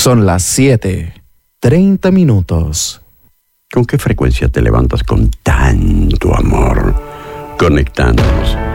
Son las 7:30. ¿Con qué frecuencia te levantas con tanto amor? Conectándonos